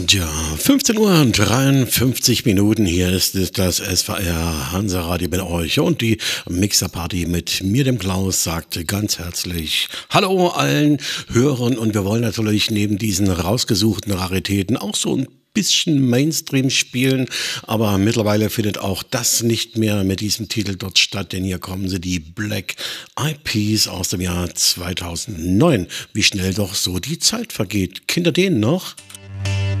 Ja, 15 Uhr und 53 Minuten. Hier ist das SVR Hansa-Radio mit euch. Und die Mixer-Party mit mir, dem Klaus, sagte ganz herzlich Hallo allen Hörern. Und wir wollen natürlich neben diesen rausgesuchten Raritäten auch so ein bisschen Mainstream spielen, aber mittlerweile findet auch das nicht mehr mit diesem Titel dort statt, denn hier kommen sie, die Black Eyed Peas aus dem Jahr 2009. Wie schnell doch so die Zeit vergeht. Kinder den noch?